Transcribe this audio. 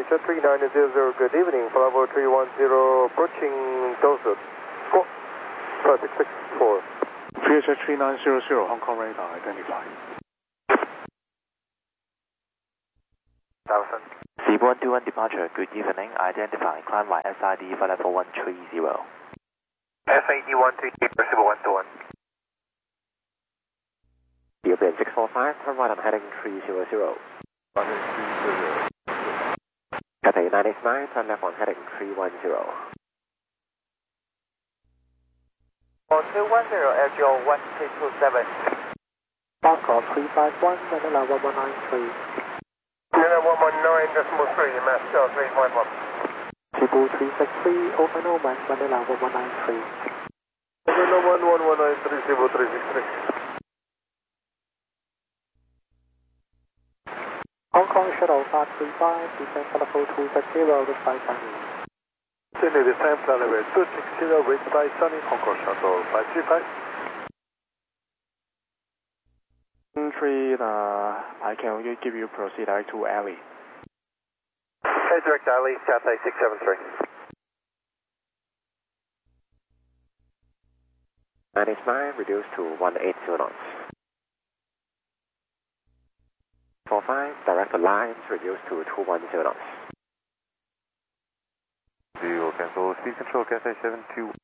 Fuchsia 3900, good evening. Bravo 310 approaching Dorset. 4, 5664. Fuchsia 3900, Hong Kong radar identified. 1000. C121 departure, good evening. Identify, climb by SID for level 130. SID 130, possible 121. European 645, turn right, I'm heading 300. Cathay 989, turn left on heading 310. 210, Agile 1227. Foxtrot 351, Manila 1193. Manila 119.3, Mass 311. Cebu 363, open Oman, Manila 1193. Manila 1193, Cebu 363. Hong Kong Shuttle 535, descend for level 260 with 5 Chinese. Sydney descent for level 260 with 5 Sunny, Hong Kong Shuttle 535. Entry, I can only give you proceed to alley. Hey, direct alley, Cathay 673. 989, reduced to 180 knots. 45, direct lines reduced to 210 knots. You will cancel speed control, Cathay 72.